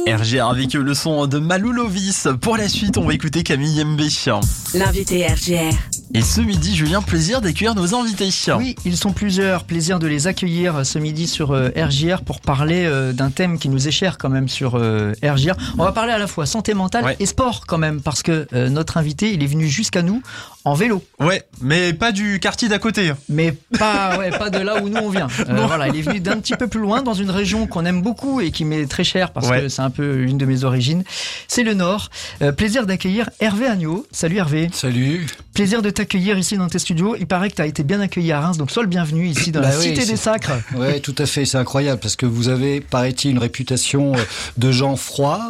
RGR avec le son de Maloulovis. Pour la suite, on va écouter Camille Yembe. L'invité RGR. Et ce midi, Julien, plaisir d'accueillir nos invités. Oui, ils sont plusieurs. Plaisir de les accueillir ce midi sur RJR pour parler d'un thème qui nous est cher quand même sur RJR. On va parler à la fois santé mentale et sport quand même, parce que notre invité, il est venu jusqu'à nous en vélo. Ouais, mais pas du quartier d'à côté. Mais pas de là où nous on vient. Voilà, il est venu d'un petit peu plus loin, dans une région qu'on aime beaucoup et qui m'est très chère parce que c'est un peu une de mes origines. C'est le Nord. Plaisir d'accueillir Hervé Agneau. Salut Hervé. Salut. Plaisir de t'accueillir ici dans tes studios. Il paraît que tu as été bien accueilli à Reims, donc sois le bienvenu ici dans la Cité des Sacres. Oui, tout à fait, c'est incroyable parce que vous avez, paraît-il, une réputation de gens froids,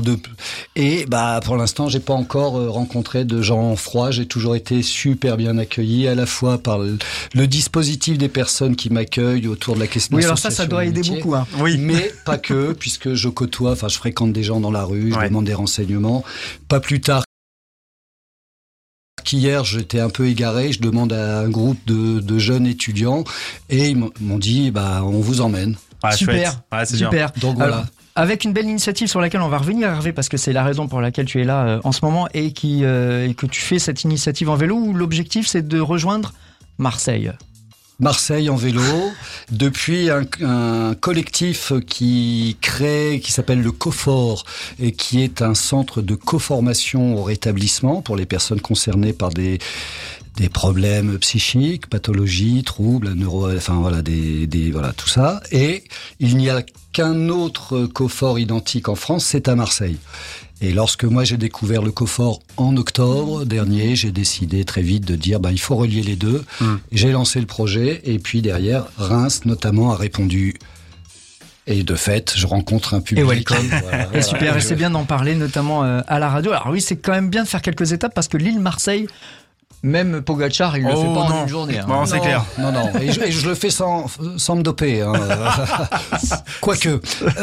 et pour l'instant, j'ai pas encore rencontré de gens froids. J'ai toujours été super bien accueilli, à la fois par le dispositif des personnes qui m'accueillent autour de la question. Oui, alors ça doit aider beaucoup. Hein. Oui, mais pas que, puisque je fréquente des gens dans la rue, je demande des renseignements. Pas plus tard qu'hier, j'étais un peu égaré, je demande à un groupe de jeunes étudiants et ils m'ont dit on vous emmène. Super, super. Bien. Donc voilà. Alors, avec une belle initiative sur laquelle on va revenir, Hervé, parce que c'est la raison pour laquelle tu es là en ce moment et que tu fais cette initiative en vélo où l'objectif c'est de rejoindre Marseille en vélo, depuis un collectif qui s'appelle le COFOR et qui est un centre de coformation au rétablissement pour les personnes concernées par des problèmes psychiques, pathologies, troubles, tout ça. Et il n'y a qu'un autre COFOR identique en France, c'est à Marseille. Et lorsque moi j'ai découvert le COFOR en octobre dernier, j'ai décidé très vite de dire il faut relier les deux. J'ai lancé le projet et puis derrière Reims notamment a répondu. Et de fait, je rencontre un public. Et super, et c'est bien d'en parler notamment à la radio. Alors oui, c'est quand même bien de faire quelques étapes parce que l'île Marseille, même Pogacar, il le fait pas en une journée. Hein. Non, c'est clair. Non. Et je le fais sans me doper. Hein. Quoique.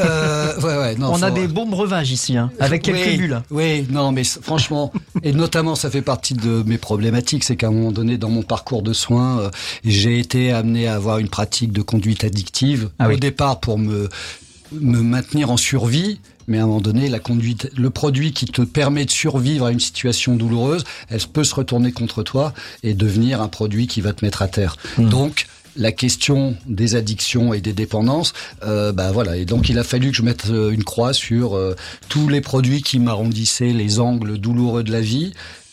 On a des bons breuvages ici, avec quelques bulles. Oui, non, mais franchement, et notamment, ça fait partie de mes problématiques, c'est qu'à un moment donné, dans mon parcours de soins, j'ai été amené à avoir une pratique de conduite addictive. Au départ, pour me maintenir en survie. Mais à un moment donné, la conduite, le produit qui te permet de survivre à une situation douloureuse, elle peut se retourner contre toi et devenir un produit qui va te mettre à terre. Donc, la question des addictions et des dépendances, Et donc, il a fallu que je mette une croix sur tous les produits qui m'arrondissaient les angles douloureux de la vie.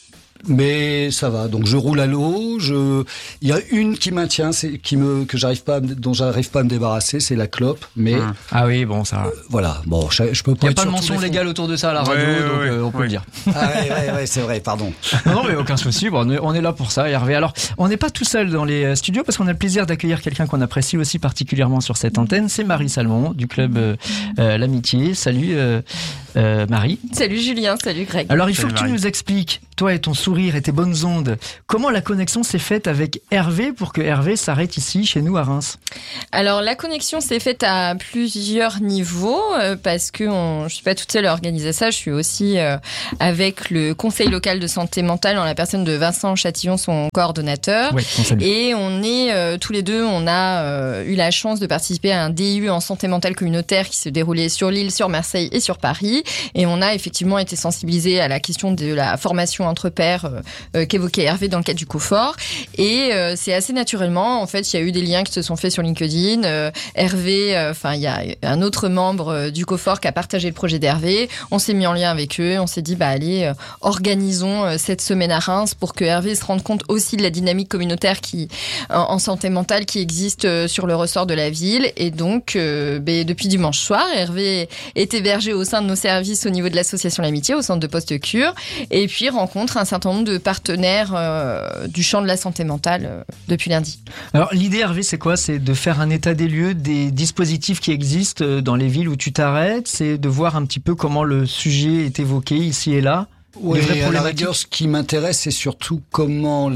Mais ça va, donc je roule à l'eau. Il y a une qui maintient, dont j'arrive pas à me débarrasser, c'est la clope. Mais ah oui, bon ça. Voilà, bon, je peux pas. Il n'y a pas de mention légale autour de ça à la radio, on peut le dire. Ah ouais, c'est vrai, pardon. Non, mais aucun souci. Bon, on est là pour ça, Hervé. Alors, on n'est pas tout seul dans les studios parce qu'on a le plaisir d'accueillir quelqu'un qu'on apprécie aussi particulièrement sur cette antenne. C'est Marie Salmon du club L'Amitié. Salut Marie. Salut Julien, salut Greg. Alors, il faut que tu nous expliques, toi et ton sourire et tes bonnes ondes, comment la connexion s'est faite avec Hervé pour que Hervé s'arrête ici, chez nous à Reims? Alors, la connexion s'est faite à plusieurs niveaux parce que je suis pas toute seule à organiser ça. Je suis aussi avec le conseil local de santé mentale en la personne de Vincent Chatillon, son coordonnateur. Oui, et on est tous les deux, on a eu la chance de participer à un DU en santé mentale communautaire qui se déroulait sur l'île, sur Marseille et sur Paris. Et on a effectivement été sensibilisés à la question de la formation entre pairs qu'évoquait Hervé dans le cadre du COFOR. Et c'est assez naturellement, en fait, il y a eu des liens qui se sont faits sur LinkedIn. Hervé, il y a un autre membre du COFOR qui a partagé le projet d'Hervé. On s'est mis en lien avec eux. On s'est dit, allez, organisons cette semaine à Reims pour que Hervé se rende compte aussi de la dynamique communautaire en santé mentale qui existe sur le ressort de la ville. Et donc, depuis dimanche soir, Hervé est hébergé au sein de nos services au niveau de l'association L'Amitié, au centre de post-cure, et puis rencontre un certain nombre de partenaires du champ de la santé mentale depuis lundi. Alors l'idée, Hervé, c'est quoi? C'est de faire un état des lieux des dispositifs qui existent dans les villes où tu t'arrêtes, c'est de voir un petit peu comment le sujet est évoqué ici et là. Oui, à la rigueur, ce qui m'intéresse, c'est surtout comment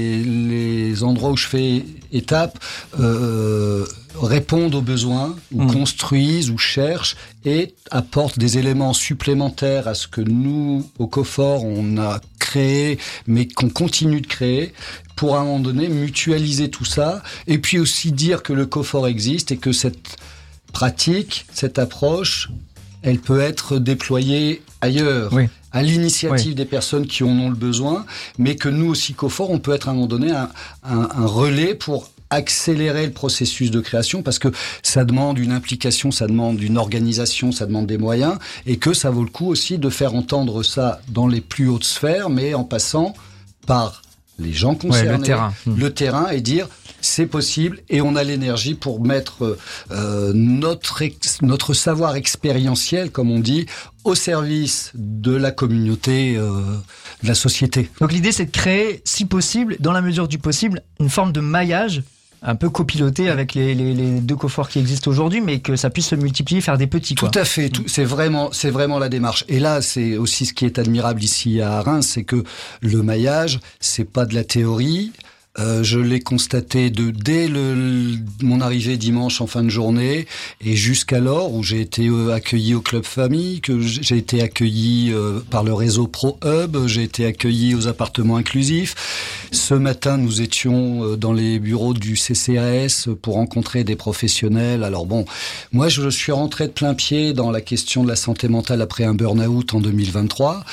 les endroits où je fais étape répondent aux besoins, ou construisent, ou cherchent, et apportent des éléments supplémentaires à ce que nous, au COFOR, on a créé, mais qu'on continue de créer, pour à un moment donné mutualiser tout ça, et puis aussi dire que le COFOR existe, et que cette pratique, cette approche, elle peut être déployée ailleurs, à l'initiative des personnes qui en ont le besoin, mais que nous, aussi, COFOR, on peut être à un moment donné un relais pour accélérer le processus de création, parce que ça demande une implication, ça demande une organisation, ça demande des moyens, et que ça vaut le coup aussi de faire entendre ça dans les plus hautes sphères, mais en passant par les gens concernés, le terrain, et dire c'est possible, et on a l'énergie pour mettre notre savoir expérientiel, comme on dit, au service de la communauté, de la société. Donc l'idée, c'est de créer, si possible, dans la mesure du possible, une forme de maillage un peu copiloté avec les 2 coforts qui existent aujourd'hui, mais que ça puisse se multiplier, faire des petits. Tout à fait, c'est vraiment la démarche. Et là, c'est aussi ce qui est admirable ici à Reims, c'est que le maillage, c'est pas de la théorie. Je l'ai constaté dès mon arrivée dimanche en fin de journée, et jusqu'alors où j'ai été accueilli au Club Famille, que j'ai été accueilli par le réseau Pro Hub, j'ai été accueilli aux appartements inclusifs. Ce matin, nous étions dans les bureaux du CCAS pour rencontrer des professionnels. Alors bon, moi je suis rentré de plein pied dans la question de la santé mentale après un burn-out en 2023.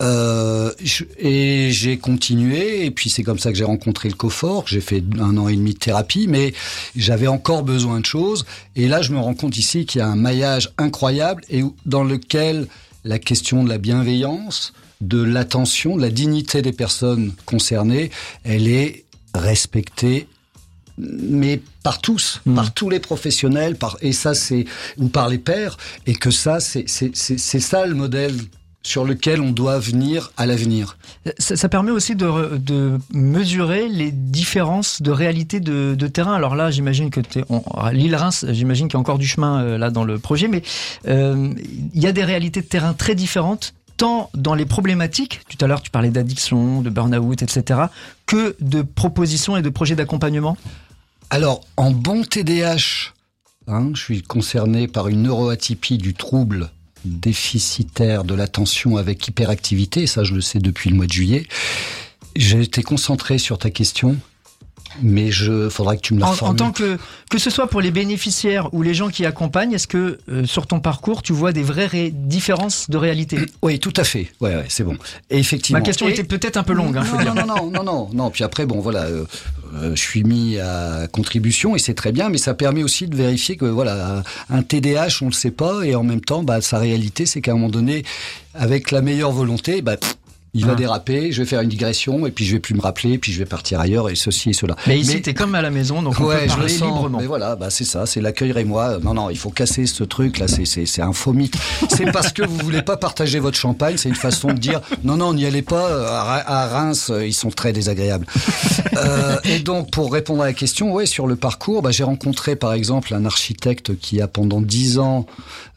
Et j'ai continué, et puis c'est comme ça que j'ai rencontré le COFOR. J'ai fait 1 an et demi de thérapie, mais j'avais encore besoin de choses, et là je me rends compte ici qu'il y a un maillage incroyable, et dans lequel la question de la bienveillance, de l'attention, de la dignité des personnes concernées, elle est respectée, mais par tous, par tous les professionnels, et ça c'est, ou par les pairs, et que ça c'est ça le modèle sur lequel on doit venir à l'avenir. Ça permet aussi de mesurer les différences de réalité de terrain. Alors là, j'imagine que l'île-Reims, j'imagine qu'il y a encore du chemin là dans le projet, mais il y a des réalités de terrain très différentes, tant dans les problématiques, tout à l'heure tu parlais d'addiction, de burn-out, etc., que de propositions et de projets d'accompagnement. Alors, en bon TDAH, je suis concerné par une neuroatypie du trouble déficitaire de l'attention avec hyperactivité, ça je le sais depuis le mois de juillet. J'ai été concentré sur ta question, mais faudra que tu me la reformules. En tant que ce soit pour les bénéficiaires ou les gens qui accompagnent, est-ce que sur ton parcours, tu vois des vraies différences de réalité ? Oui, tout à fait. Ouais, c'est bon. Et effectivement. Ma question était peut-être un peu longue. Non. Puis après, bon, voilà, je suis mis à contribution et c'est très bien, mais ça permet aussi de vérifier que voilà, un TDAH, on le sait pas, et en même temps, sa réalité, c'est qu'à un moment donné, avec la meilleure volonté, il va déraper, je vais faire une digression, et puis je vais plus me rappeler, et puis je vais partir ailleurs, et ceci et cela. Mais ici, t'es comme à la maison, donc on peut parler librement. Mais voilà, c'est ça, c'est l'accueil-moi. Non, il faut casser ce truc-là, c'est un faux mythe. C'est parce que vous voulez pas partager votre champagne, c'est une façon de dire, non, n'y allez pas, à Reims, ils sont très désagréables. Et donc, pour répondre à la question, sur le parcours, j'ai rencontré, par exemple, un architecte qui a, pendant 10 ans,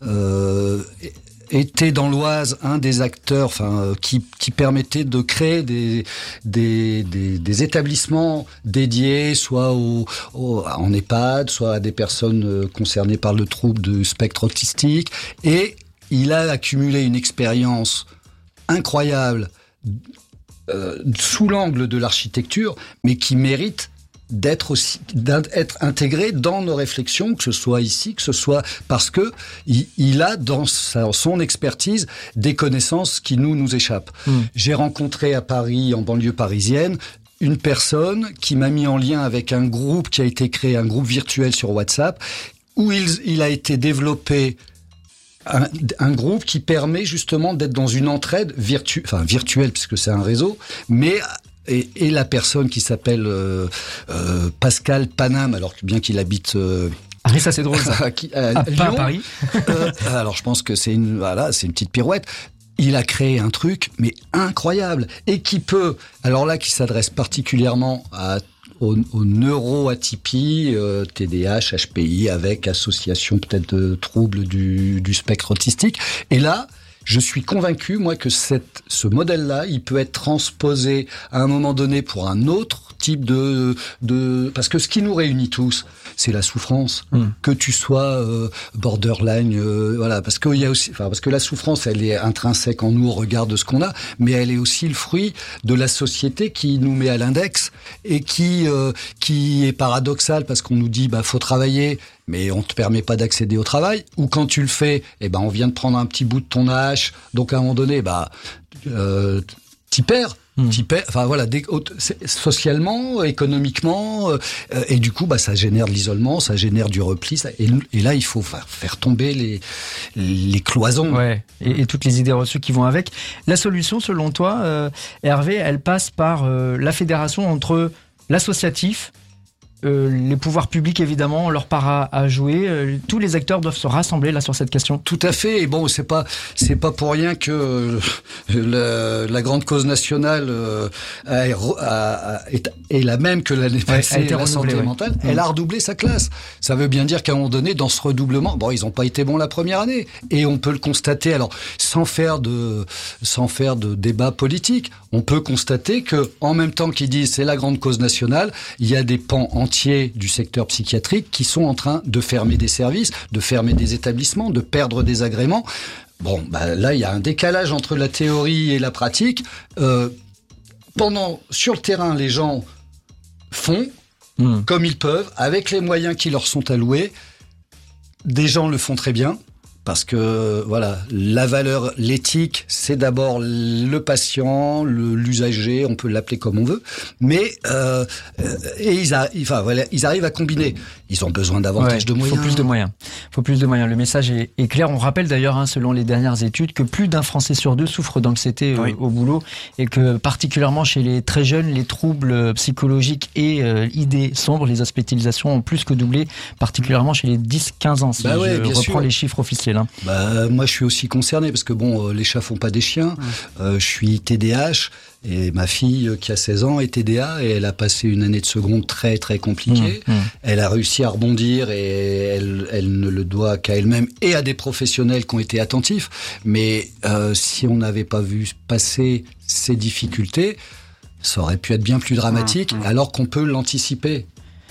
était dans l'Oise un des acteurs, qui permettait de créer des établissements dédiés, soit en EHPAD, soit à des personnes concernées par le trouble du spectre autistique. Et il a accumulé une expérience incroyable sous l'angle de l'architecture, mais qui mérite d'être intégré dans nos réflexions, que ce soit ici, que ce soit parce que il a dans son expertise des connaissances qui nous échappent. J'ai rencontré à Paris, en banlieue parisienne, une personne qui m'a mis en lien avec un groupe qui a été créé, un groupe virtuel sur WhatsApp, où il a été développé un groupe qui permet justement d'être dans une entraide virtuelle, puisque c'est un réseau, mais et la personne qui s'appelle Pascal Panam, alors bien qu'il habite ça c'est drôle ça. Lyon, pas à Paris. Alors je pense que c'est une petite pirouette. Il a créé un truc mais incroyable, et qui s'adresse particulièrement aux neuroatypies, TDAH, HPI, avec association peut-être de troubles du spectre autistique. Et là, je suis convaincu, moi, que ce modèle-là, il peut être transposé à un moment donné pour un autre type de parce que ce qui nous réunit tous, c'est la souffrance. Que tu sois borderline, voilà, parce qu'il y a aussi, parce que la souffrance, elle est intrinsèque en nous au regard de ce qu'on a, mais elle est aussi le fruit de la société qui nous met à l'index et qui est paradoxale parce qu'on nous dit faut travailler, mais on te permet pas d'accéder au travail, ou quand tu le fais, on vient de prendre un petit bout de ton hache, donc à un moment donné, t'y perds. Socialement, économiquement, et du coup, ça génère de l'isolement, ça génère du repli, et là, il faut faire tomber les cloisons. Ouais, et toutes les idées reçues qui vont avec. La solution, selon toi, Hervé, elle passe par la fédération entre l'associatif, les pouvoirs publics, évidemment, ont leur part à jouer. Tous les acteurs doivent se rassembler là sur cette question. Tout à fait. Et bon, c'est pas pour rien que la grande cause nationale est la même que l'année passée. La santé mentale, elle a redoublé sa classe. Ça veut bien dire qu'à un moment donné, dans ce redoublement, ils n'ont pas été bons la première année. Et on peut le constater. Alors, sans faire de débat politique, on peut constater que, en même temps qu'ils disent c'est la grande cause nationale, il y a des pans entiers du secteur psychiatrique qui sont en train de fermer des services, de fermer des établissements, de perdre des agréments. Bon, là, il y a un décalage entre la théorie et la pratique. Sur le terrain, les gens font comme ils peuvent, avec les moyens qui leur sont alloués. Des gens le font très bien. Parce que la valeur, l'éthique, c'est d'abord le patient, l'usager, on peut l'appeler comme on veut, mais ils arrivent à combiner. Ils ont besoin davantage de moyens. Il faut plus de moyens. Le message est clair. On rappelle d'ailleurs, selon les dernières études, que plus d'un Français sur deux souffre d'anxiété au boulot, et que particulièrement chez les très jeunes, les troubles psychologiques et idées sombres, les hospitalisations ont plus que doublé, particulièrement chez les 10-15 ans, si je reprends les chiffres officiels. Moi, je suis aussi concerné parce que les chats font pas des chiens. Je suis TDAH et ma fille qui a 16 ans est TDA et elle a passé une année de seconde très très compliquée. Elle a réussi à rebondir et elle ne le doit qu'à elle-même et à des professionnels qui ont été attentifs. Mais si on n'avait pas vu passer ces difficultés, ça aurait pu être bien plus dramatique alors qu'on peut l'anticiper.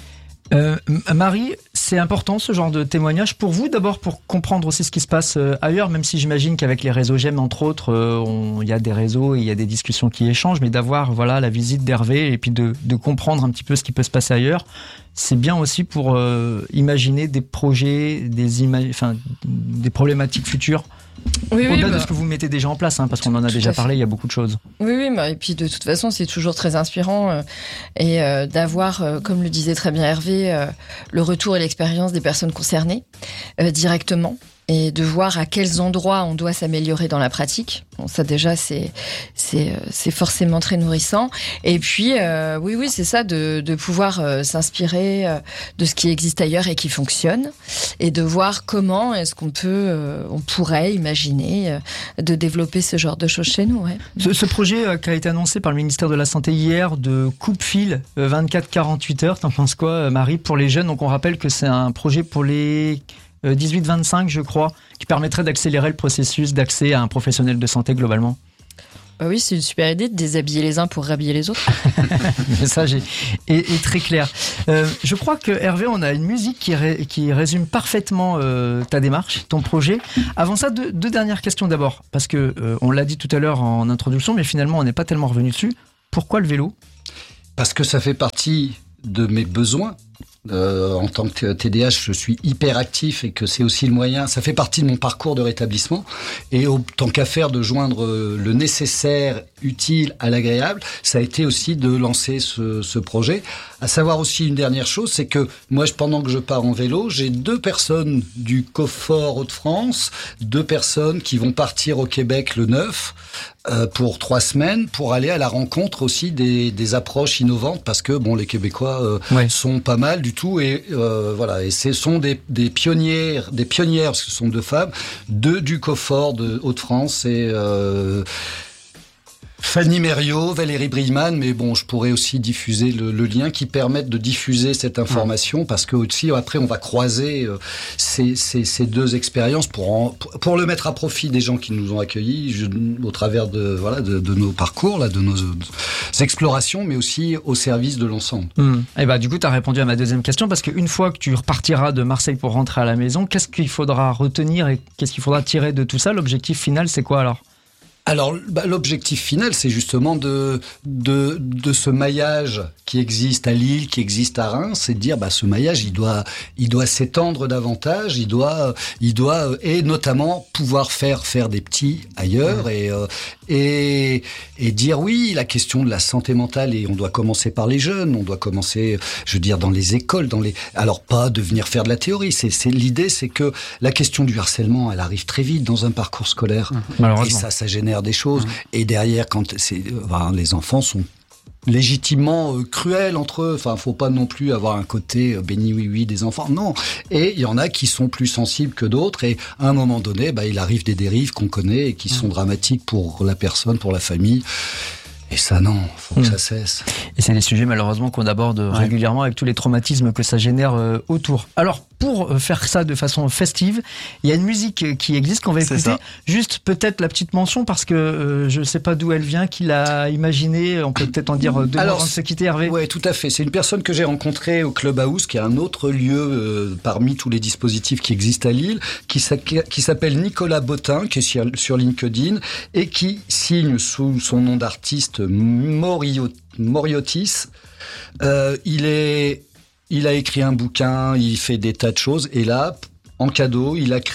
Marie, c'est important ce genre de témoignage pour vous, d'abord pour comprendre aussi ce qui se passe ailleurs, même si j'imagine qu'avec les réseaux GEM entre autres, il y a des réseaux et il y a des discussions qui échangent, mais d'avoir la visite d'Hervé et puis de comprendre un petit peu ce qui peut se passer ailleurs, c'est bien aussi pour imaginer des projets, des problématiques futures. Au-delà de ce que vous mettez déjà en place, parce qu'on en a déjà parlé, il y a beaucoup de choses. Oui, et puis de toute façon, c'est toujours très inspirant et d'avoir, comme le disait très bien Hervé, le retour et l'expérience des personnes concernées directement. Et de voir à quels endroits on doit s'améliorer dans la pratique. Bon, ça déjà, c'est forcément très nourrissant. Et puis, oui, c'est ça, de pouvoir s'inspirer de ce qui existe ailleurs et qui fonctionne, et de voir comment est-ce qu'on pourrait imaginer de développer ce genre de choses chez nous. Ouais. Ce projet qui a été annoncé par le ministère de la Santé hier de coupe-fil 24-48 heures, t'en penses quoi, Marie, pour les jeunes? Donc on rappelle que c'est un projet pour les 18-25, je crois, qui permettrait d'accélérer le processus d'accès à un professionnel de santé globalement. Oui, c'est une super idée de déshabiller les uns pour rhabiller les autres. Le message est très clair. Je crois que Hervé, on a une musique qui résume parfaitement ta démarche, ton projet. Avant ça, deux dernières questions d'abord, parce que on l'a dit tout à l'heure en introduction, mais finalement on n'est pas tellement revenu dessus. Pourquoi le vélo ? Parce que ça fait partie de mes besoins. En tant que TDAH, je suis hyper actif et que c'est aussi le moyen, ça fait partie de mon parcours de rétablissement. Et tant qu'à faire de joindre le nécessaire, utile à l'agréable, ça a été aussi de lancer ce projet. À savoir aussi une dernière chose, c'est que moi, pendant que je pars en vélo, j'ai 2 personnes du COFOR Hauts-de-France, 2 personnes qui vont partir au Québec le 9 pour 3 semaines pour aller à la rencontre aussi des approches innovantes parce que les Québécois sont pas mal du tout et et ce sont des pionnières parce que ce sont 2 femmes, 2 du COFOR de Hauts-de-France et Fanny Mériot, Valérie Brieman, mais bon, je pourrais aussi diffuser le lien qui permette de diffuser cette information, parce que aussi après on va croiser ces deux expériences pour le mettre à profit des gens qui nous ont accueillis au travers de nos parcours, là, de nos explorations, mais aussi au service de l'ensemble. Et bah du coup, tu as répondu à ma deuxième question, parce qu'une fois que tu repartiras de Marseille pour rentrer à la maison, qu'est-ce qu'il faudra retenir et qu'est-ce qu'il faudra tirer de tout ça? L'objectif final, c'est quoi alors? Alors, l'objectif final, c'est justement de ce maillage qui existe à Lille, qui existe à Reims, c'est de dire, ce maillage, il doit s'étendre davantage, il doit, et notamment pouvoir faire des petits ailleurs, et dire oui, la question de la santé mentale, et on doit commencer par les jeunes, on doit commencer, je veux dire, dans les écoles, alors pas de venir faire de la théorie, l'idée, c'est que la question du harcèlement, elle arrive très vite dans un parcours scolaire, et ça génère des choses, et derrière, quand les enfants sont légitimement cruels entre eux. Enfin, faut pas non plus avoir un côté béni oui des enfants. Non. Et il y en a qui sont plus sensibles que d'autres. Et à un moment donné, il arrive des dérives qu'on connaît et qui sont dramatiques pour la personne, pour la famille. Et ça, non, faut que ça cesse. Et c'est des sujets, malheureusement, qu'on aborde régulièrement avec tous les traumatismes que ça génère autour. Alors, pour faire ça de façon festive, il y a une musique qui existe qu'on va écouter. Juste peut-être la petite mention, parce que je ne sais pas d'où elle vient, qui l'a imaginée. On peut peut-être en dire deux mots avant de se quitter, Hervé. Oui, tout à fait. C'est une personne que j'ai rencontrée au Clubhouse, qui est un autre lieu parmi tous les dispositifs qui existent à Lille, qui s'appelle Nicolas Bottin, qui est sur LinkedIn, et qui signe sous son nom d'artiste Moriotis. Il a écrit un bouquin, il fait des tas de choses, et là, en cadeau,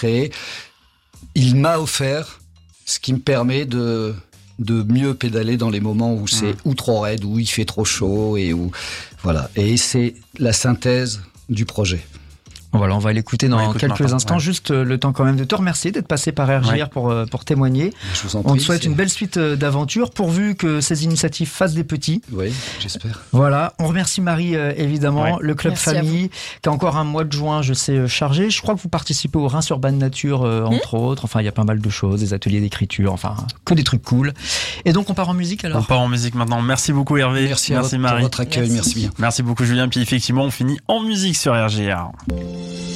il m'a offert ce qui me permet de mieux pédaler dans les moments où c'est ou trop raide, où il fait trop chaud, et voilà. Et c'est la synthèse du projet. Voilà, on va l'écouter dans quelques instants. Juste le temps quand même de te remercier d'être passé par RJR pour témoigner. Je vous en prie, on te souhaite une belle suite d'aventures, pourvu que ces initiatives fassent des petits. Oui, j'espère. Voilà, on remercie Marie évidemment, le Club Famille, qui a encore un mois de juin, je sais, chargé. Je crois que vous participez au Reims Urban Nature, entre autres. Enfin, il y a pas mal de choses, des ateliers d'écriture, enfin, que des trucs cool. Et donc, on part en musique alors? On part en musique maintenant. Merci beaucoup Hervé. Merci Marie. Pour votre accueil, merci bien. Merci beaucoup Julien. Puis effectivement, on finit en musique sur RJR.